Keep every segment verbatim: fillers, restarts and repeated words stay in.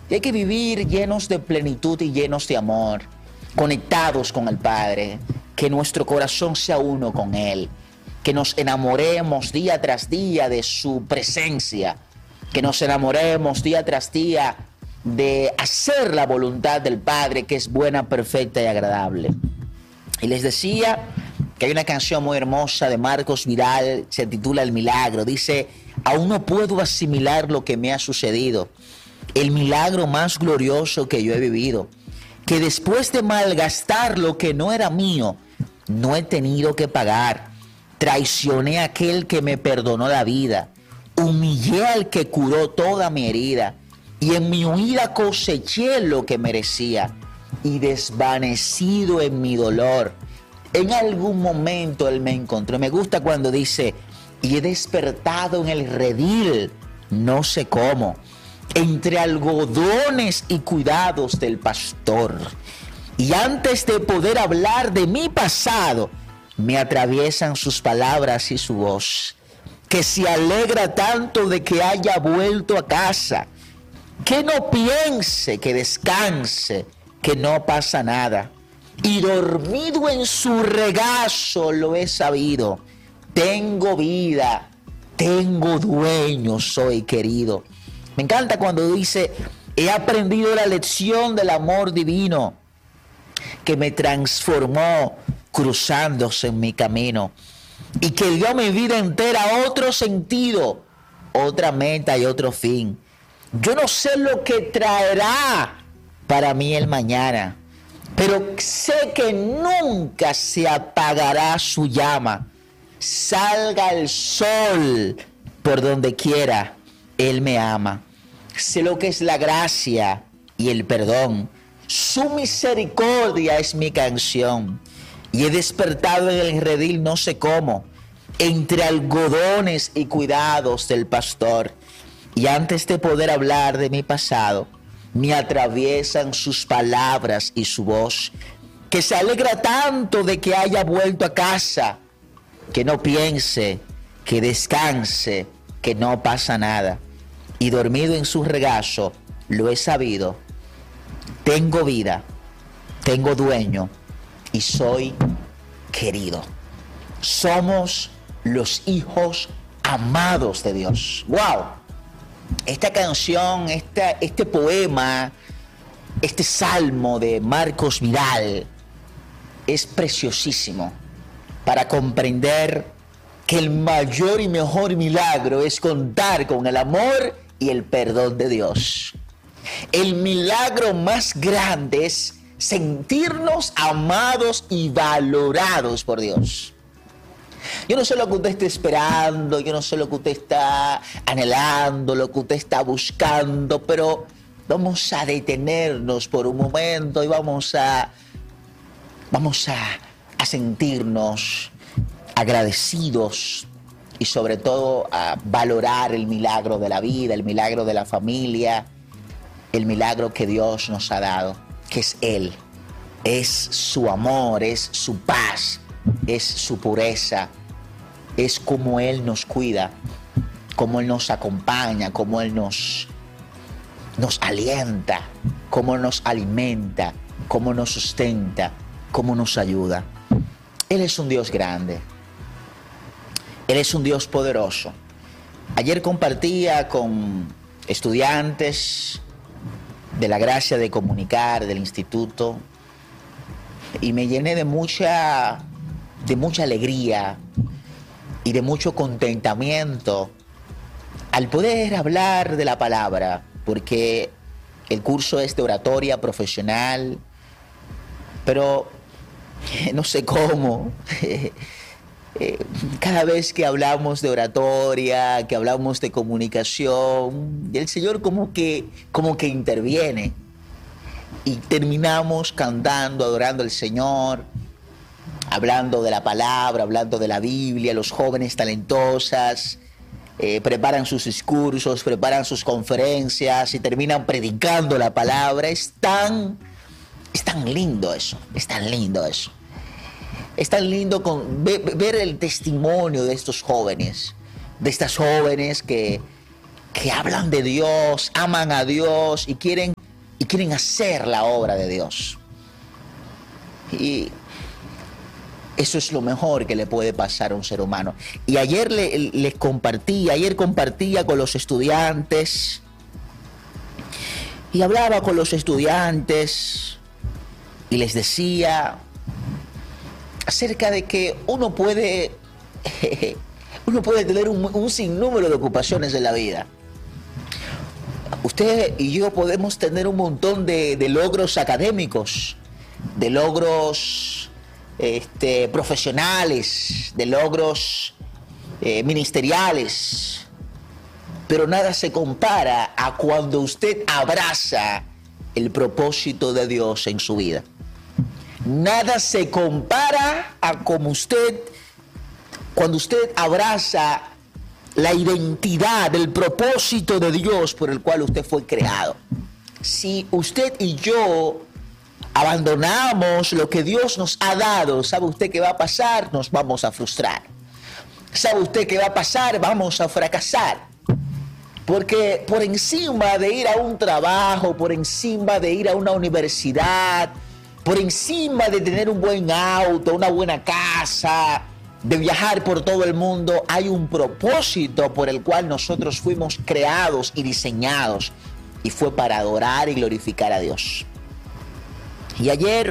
Y hay que vivir llenos de plenitud y llenos de amor, conectados con el Padre, que nuestro corazón sea uno con Él, que nos enamoremos día tras día de su presencia, que nos enamoremos día tras día de hacer la voluntad del Padre, que es buena, perfecta y agradable. Y les decía que hay una canción muy hermosa de Marcos Vidal, se titula El Milagro. Dice: aún no puedo asimilar lo que me ha sucedido, el milagro más glorioso que yo he vivido, que después de malgastar lo que no era mío, no he tenido que pagar. Traicioné a aquel que me perdonó la vida, humillé al que curó toda mi herida, y en mi huida coseché lo que merecía, y desvanecido en mi dolor, en algún momento Él me encontró. Me gusta cuando dice: y he despertado en el redil, no sé cómo, entre algodones y cuidados del pastor. Y antes de poder hablar de mi pasado, me atraviesan sus palabras y su voz, que se alegra tanto de que haya vuelto a casa, que no piense, que descanse, que no pasa nada. Y dormido en su regazo lo he sabido. Tengo vida, tengo dueño, soy querido. Me encanta cuando dice: he aprendido la lección del amor divino que me transformó cruzándose en mi camino y que dio mi vida entera otro sentido, otra meta y otro fin. Yo no sé lo que traerá para mí el mañana, pero sé que nunca se apagará su llama. Salga el sol por donde quiera, Él me ama. Sé lo que es la gracia y el perdón. Su misericordia es mi canción. Y he despertado en el redil no sé cómo, entre algodones y cuidados del pastor. Y antes de poder hablar de mi pasado, me atraviesan sus palabras y su voz, que se alegra tanto de que haya vuelto a casa, que no piense, que descanse, que no pasa nada. Y dormido en su regazo, lo he sabido. Tengo vida, tengo dueño y soy querido. Somos los hijos amados de Dios. ¡Wow! Esta canción, esta, este poema, este salmo de Marcos Vidal es preciosísimo para comprender que el mayor y mejor milagro es contar con el amor y el perdón de Dios. El milagro más grande es sentirnos amados y valorados por Dios. Yo no sé lo que usted está esperando, yo no sé lo que usted está anhelando, lo que usted está buscando, pero vamos a detenernos por un momento y vamos a, vamos a, a sentirnos agradecidos y sobre todo a valorar el milagro de la vida, el milagro de la familia, el milagro que Dios nos ha dado, que es Él, es su amor, es su paz, es su pureza, es como Él nos cuida, como Él nos acompaña, como Él nos, nos alienta, como nos alimenta, como nos sustenta, como nos ayuda. Él es un Dios grande, Él es un Dios poderoso. Ayer compartía con estudiantes de la gracia de comunicar del instituto y me llené de mucha, de mucha alegría y de mucho contentamiento al poder hablar de la palabra, porque el curso es de oratoria profesional, pero no sé cómo, cada vez que hablamos de oratoria, que hablamos de comunicación, el Señor como que, como que interviene y terminamos cantando, adorando al Señor, hablando de la palabra, hablando de la Biblia. Los jóvenes talentosas eh, preparan sus discursos, preparan sus conferencias y terminan predicando la palabra. Es tan, es tan lindo eso, es tan lindo eso. Es tan lindo con, ver, ver el testimonio de estos jóvenes, de estas jóvenes que, que hablan de Dios, aman a Dios y quieren, y quieren hacer la obra de Dios. Y eso es lo mejor que le puede pasar a un ser humano. Y ayer les le compartí, ayer compartía con los estudiantes y hablaba con los estudiantes y les decía acerca de que uno puede, uno puede tener un, un sinnúmero de ocupaciones en la vida. Usted y yo podemos tener un montón de, de logros académicos, de logros este, profesionales, de logros eh, ministeriales, pero nada se compara a cuando usted abraza el propósito de Dios en su vida. Nada se compara a como usted, cuando usted abraza la identidad, el propósito de Dios por el cual usted fue creado. Si usted y yo abandonamos lo que Dios nos ha dado, ¿sabe usted qué va a pasar? Nos vamos a frustrar. ¿Sabe usted qué va a pasar? Vamos a fracasar. Porque por encima de ir a un trabajo, por encima de ir a una universidad, por encima de tener un buen auto, una buena casa, de viajar por todo el mundo, hay un propósito por el cual nosotros fuimos creados y diseñados, y fue para adorar y glorificar a Dios. Y ayer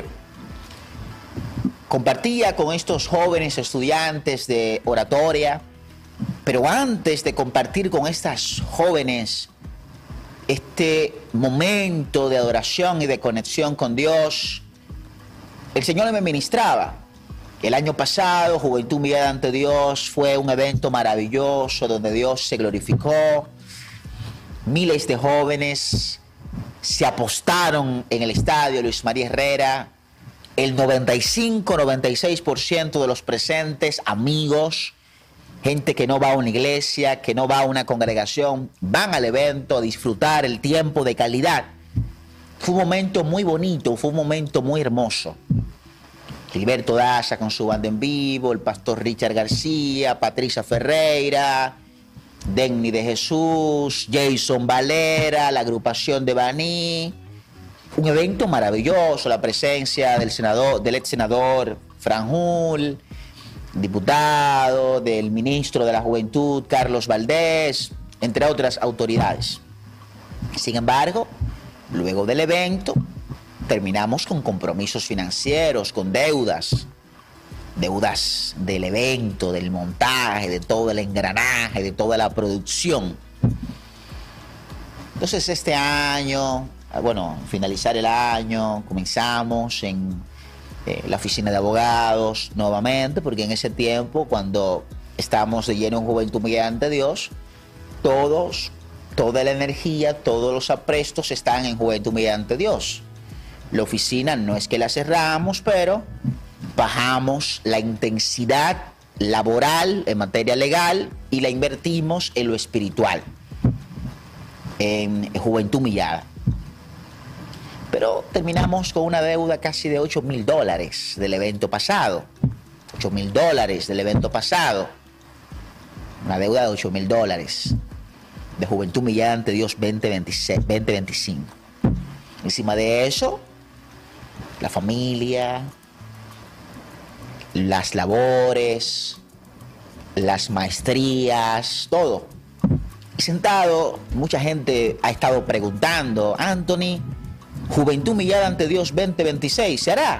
compartía con estos jóvenes estudiantes de oratoria, pero antes de compartir con estas jóvenes este momento de adoración y de conexión con Dios, el Señor me ministraba. El año pasado, Juventud Humillada ante Dios fue un evento maravilloso donde Dios se glorificó. Miles de jóvenes se apostaron en el estadio Luis María Herrera. El noventa y cinco, noventa y seis por ciento de los presentes, amigos, gente que no va a una iglesia, que no va a una congregación, van al evento a disfrutar el tiempo de calidad. Fue un momento muy bonito, fue un momento muy hermoso. Gilberto Daza con su banda en vivo, el pastor Richard García, Patricia Ferreira, Denny de Jesús, Jason Valera, la agrupación de Baní. Un evento maravilloso, la presencia del senador, del ex senador Franjul, diputado, del ministro de la Juventud Carlos Valdés, entre otras autoridades. Sin embargo, luego del evento, terminamos con compromisos financieros, con deudas, deudas del evento, del montaje, de todo el engranaje, de toda la producción. Entonces este año, bueno, finalizar el año, comenzamos en eh, la oficina de abogados nuevamente, porque en ese tiempo, cuando estábamos de lleno en Juventud Humillada ante Dios, todos, toda la energía, todos los aprestos están en Juventud Humillada ante Dios. La oficina no es que la cerramos, pero bajamos la intensidad laboral en materia legal y la invertimos en lo espiritual, en Juventud Humillada. Pero terminamos con una deuda casi de ocho mil dólares del evento pasado. ocho mil dólares del evento pasado. Una deuda de ocho mil dólares de Juventud Humillada ante Dios veinte veinticinco. Encima de eso, la familia, las labores, las maestrías, todo. Y sentado, mucha gente ha estado preguntando, Anthony, Juventud Humillada ante Dios veinte veintiséis, ¿se hará?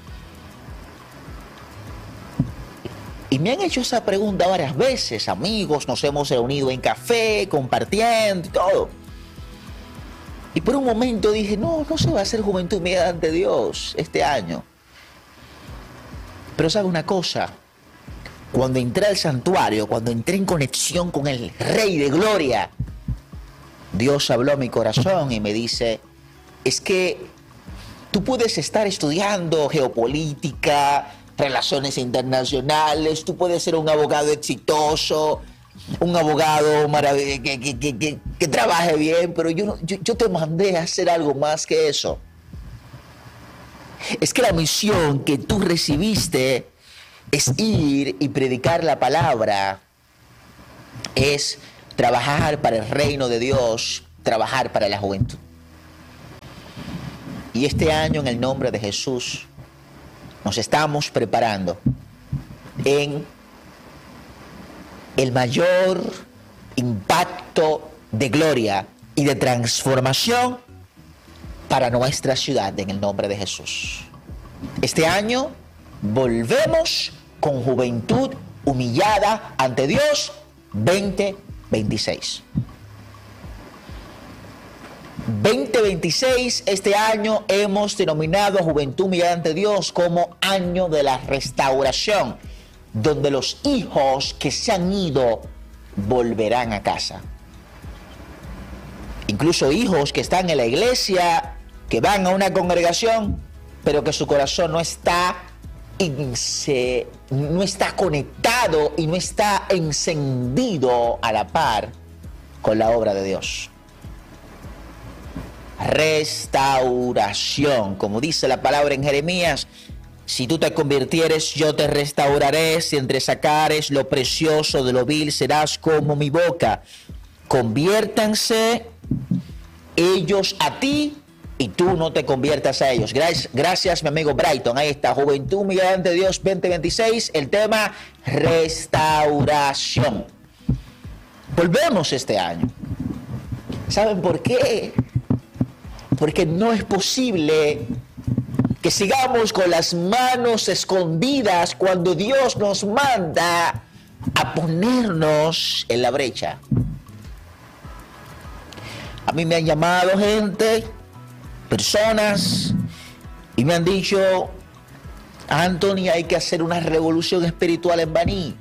Y me han hecho esa pregunta varias veces, amigos, nos hemos reunido en café, compartiendo, todo. Y por un momento dije, no, no se va a hacer Juventud Humillada ante Dios este año. Pero sabe una cosa, cuando entré al santuario, cuando entré en conexión con el Rey de Gloria, Dios habló a mi corazón y me dice, es que tú puedes estar estudiando geopolítica, relaciones internacionales, tú puedes ser un abogado exitoso, un abogado maravilloso, que, que, que, que, que trabaje bien, pero yo, no, yo, yo te mandé a hacer algo más que eso. Es que la misión que tú recibiste es ir y predicar la palabra, es trabajar para el reino de Dios, trabajar para la juventud. Y este año, en el nombre de Jesús, nos estamos preparando en el mayor impacto de gloria y de transformación para nuestra ciudad, en el nombre de Jesús. Este año volvemos con Juventud Humillada ante Dios veinte veintiséis. veinte veintiséis, este año hemos denominado a Juventud Humillada ante Dios como año de la restauración, donde los hijos que se han ido volverán a casa. Incluso hijos que están en la iglesia, que van a una congregación, pero que su corazón no está, se, no está conectado y no está encendido a la par con la obra de Dios. Restauración, como dice la palabra en Jeremías: si tú te convirtieres, yo te restauraré, si entresacares lo precioso de lo vil, serás como mi boca. Conviértanse ellos a ti y tú no te conviertas a ellos. Gracias, gracias mi amigo Brighton. Ahí está, Juventud Humillada ante Dios veinte veintiséis, el tema restauración. Volvemos este año. ¿Saben por qué? Porque no es posible que sigamos con las manos escondidas cuando Dios nos manda a ponernos en la brecha. A mí me han llamado gente, personas, y me han dicho: Anthony, hay que hacer una revolución espiritual en Baní.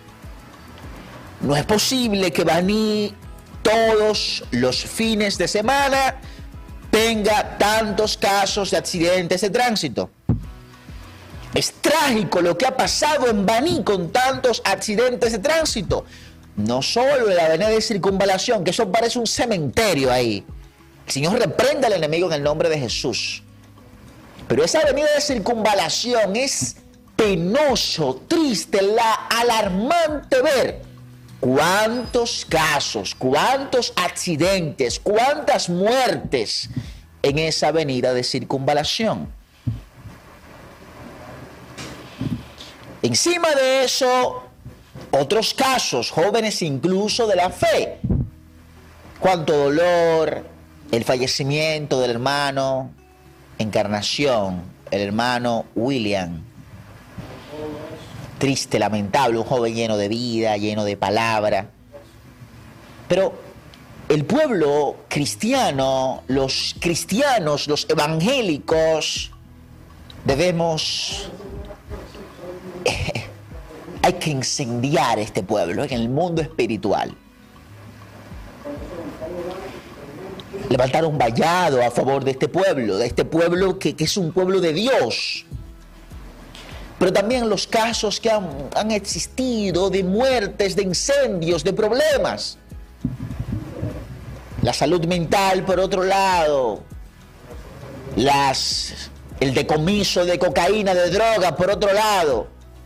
No es posible que Baní todos los fines de semana tenga tantos casos de accidentes de tránsito. Es trágico lo que ha pasado en Baní con tantos accidentes de tránsito. No solo en la avenida de Circunvalación, que eso parece un cementerio ahí. El Señor reprenda al enemigo en el nombre de Jesús. Pero esa avenida de Circunvalación es penoso, triste, la alarmante ver cuántos casos, cuántos accidentes, cuántas muertes en esa avenida de Circunvalación. Encima de eso, otros casos, jóvenes incluso de la fe. Cuánto dolor, el fallecimiento del hermano Encarnación, el hermano William. Triste, lamentable, un joven lleno de vida, lleno de palabra. Pero el pueblo cristiano, los cristianos, los evangélicos, debemos... Eh, hay que incendiar este pueblo en el mundo espiritual. Levantar un vallado a favor de este pueblo, de este pueblo que, que es un pueblo de Dios. Pero también los casos que han, han existido de muertes, de incendios, de problemas. La salud mental, por otro lado. Las, el decomiso de cocaína, de droga, por otro lado.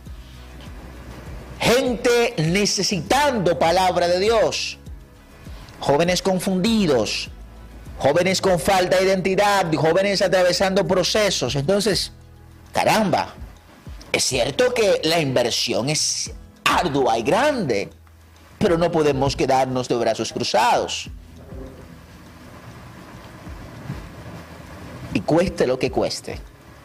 Gente necesitando palabra de Dios. Jóvenes confundidos. Jóvenes con falta de identidad. Jóvenes atravesando procesos. Entonces, caramba. Es cierto que la inversión es ardua y grande, pero no podemos quedarnos de brazos cruzados. Y cueste lo que cueste,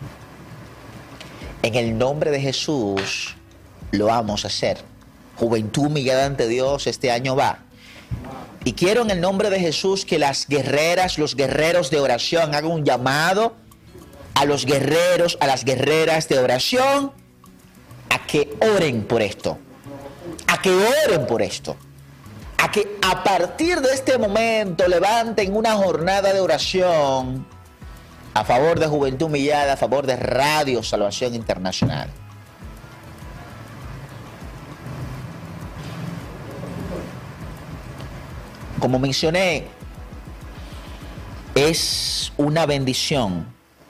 en el nombre de Jesús lo vamos a hacer. Juventud Humillada ante Dios este año va. Y quiero en el nombre de Jesús que las guerreras, los guerreros de oración hagan un llamado a los guerreros, a las guerreras de oración, a que oren por esto, a que oren por esto, a que a partir de este momento levanten una jornada de oración a favor de Juventud Humillada, a favor de Radio Salvación Internacional. Como mencioné, es una bendición,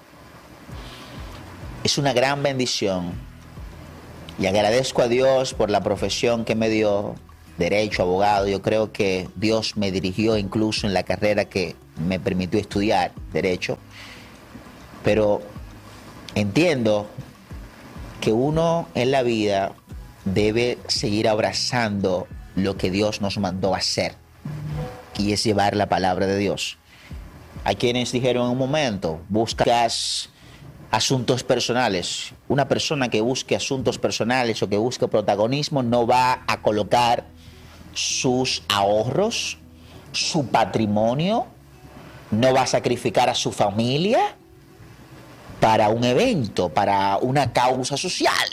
es una gran bendición. Y agradezco a Dios por la profesión que me dio derecho, abogado. Yo creo que Dios me dirigió incluso en la carrera que me permitió estudiar derecho. Pero entiendo que uno en la vida debe seguir abrazando lo que Dios nos mandó a hacer, y es llevar la palabra de Dios. Hay quienes dijeron en un momento, buscas asuntos personales. Una persona que busque asuntos personales o que busque protagonismo no va a colocar sus ahorros, su patrimonio, no va a sacrificar a su familia para un evento, para una causa social.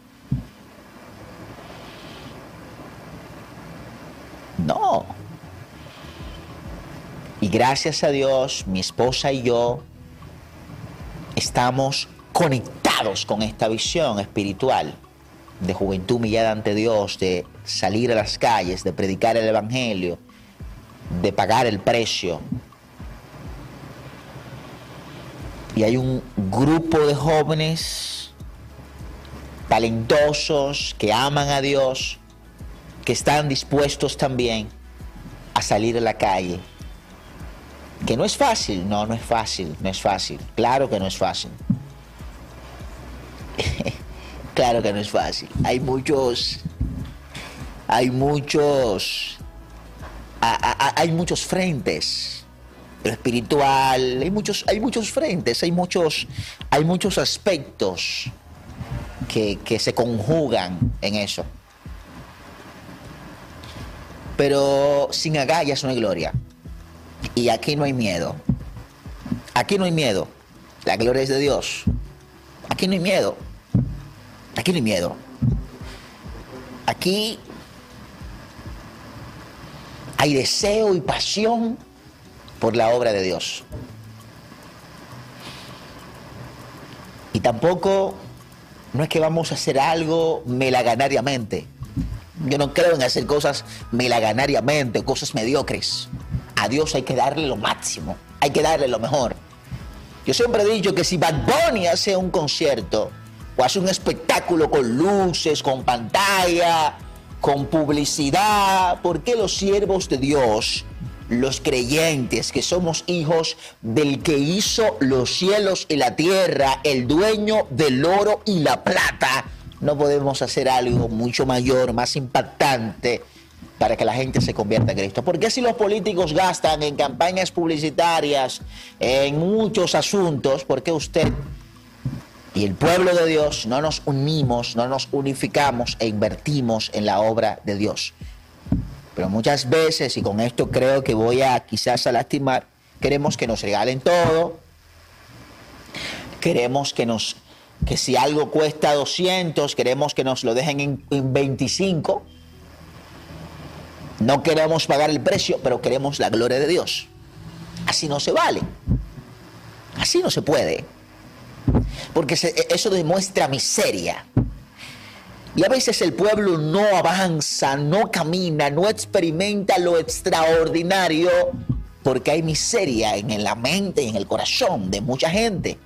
No. Y gracias a Dios, mi esposa y yo estamos conectados con esta visión espiritual de juventud humillada ante Dios, de salir a las calles, de predicar el evangelio, de pagar el precio. Y hay un grupo de jóvenes talentosos que aman a Dios, que están dispuestos también a salir a la calle. Que no es fácil, no, no es fácil, no es fácil. Claro que no es fácil. Claro que no es fácil. Hay muchos, hay muchos, a, a, hay muchos frentes. Lo espiritual, hay muchos, hay muchos frentes, hay muchos, hay muchos aspectos que, que se conjugan en eso. Pero sin agallas no hay gloria. Y aquí no hay miedo. Aquí no hay miedo. La gloria es de Dios. Aquí no hay miedo. Aquí no hay miedo. Aquí hay deseo y pasión por la obra de Dios. Y tampoco no es que vamos a hacer algo melaganariamente. Yo no creo en hacer cosas melaganariamente, cosas mediocres. A Dios hay que darle lo máximo, hay que darle lo mejor. Yo siempre he dicho que si Bad Bunny hace un concierto o hace un espectáculo con luces, con pantalla, con publicidad, ¿por qué los siervos de Dios, los creyentes que somos hijos del que hizo los cielos y la tierra, el dueño del oro y la plata, no podemos hacer algo mucho mayor, más impactante para que la gente se convierta en Cristo? ¿Por qué si los políticos gastan en campañas publicitarias, en muchos asuntos, por qué usted y el pueblo de Dios no nos unimos, no nos unificamos e invertimos en la obra de Dios? Pero muchas veces, y con esto creo que voy a quizás a lastimar, queremos que nos regalen todo, queremos que nos, que si algo cuesta doscientos, queremos que nos lo dejen en, en veinticinco. No queremos pagar el precio, pero queremos la gloria de Dios. Así no se vale. Así no se puede. Porque se, eso demuestra miseria. Y a veces el pueblo no avanza, no camina, no experimenta lo extraordinario, porque hay miseria en la mente y en el corazón de mucha gente.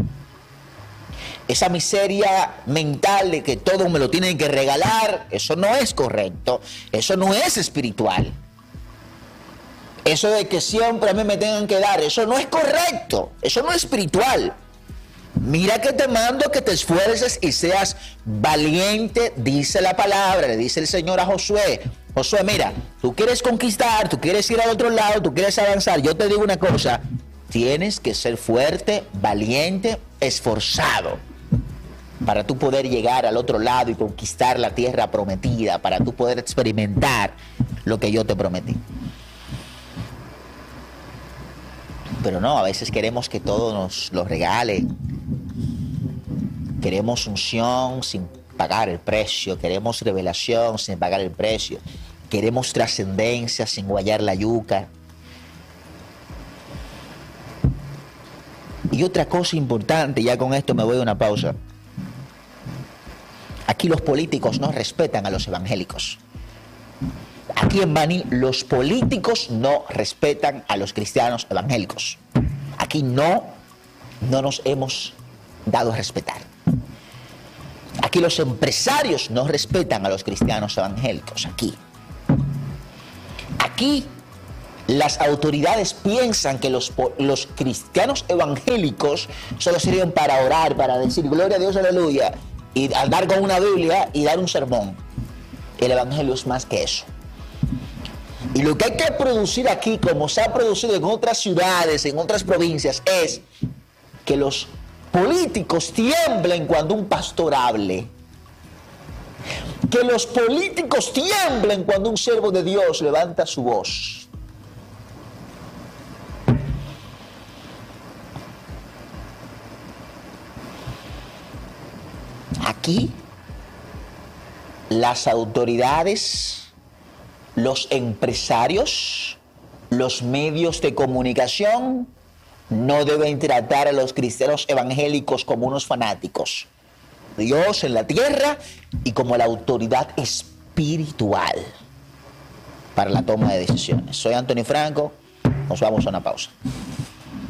Esa miseria mental de que todo me lo tienen que regalar, eso no es correcto, eso no es espiritual. Eso de que siempre a mí me tengan que dar, eso no es correcto, eso no es espiritual. Mira que te mando que te esfuerces y seas valiente, dice la palabra, le dice el Señor a Josué. Josué, mira, tú quieres conquistar, tú quieres ir al otro lado, tú quieres avanzar. Yo te digo una cosa, tienes que ser fuerte, valiente, esforzado, para tú poder llegar al otro lado y conquistar la tierra prometida, para tú poder experimentar lo que yo te prometí. Pero no, a veces queremos que todo nos lo regalen. Queremos unción sin pagar el precio, queremos revelación sin pagar el precio, queremos trascendencia sin guayar la yuca. Y otra cosa importante, ya con esto me voy a una pausa. Aquí los políticos no respetan a los evangélicos. Aquí en Baní los políticos no respetan a los cristianos evangélicos. Aquí no, no nos hemos dado a respetar. Aquí los empresarios no respetan a los cristianos evangélicos. Aquí. Aquí las autoridades piensan que los, los cristianos evangélicos solo sirven para orar, para decir gloria a Dios, aleluya, y andar con una Biblia y dar un sermón. El evangelio es más que eso. Y lo que hay que producir aquí, como se ha producido en otras ciudades, en otras provincias, es que los políticos tiemblen cuando un pastor hable. Que los políticos tiemblen cuando un siervo de Dios levanta su voz. Aquí, las autoridades, los empresarios, los medios de comunicación no deben tratar a los cristianos evangélicos como unos fanáticos. Dios en la tierra y como la autoridad espiritual para la toma de decisiones. Soy Anthony Franco, nos vamos a una pausa.